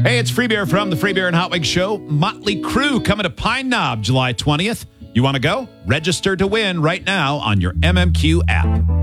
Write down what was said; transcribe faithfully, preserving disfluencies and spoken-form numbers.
Hey, it's Free Beer from the Free Beer and Hot Wings Show. Motley Crue coming to Pine Knob July twentieth. You want to go? Register to win right now on your M M Q app.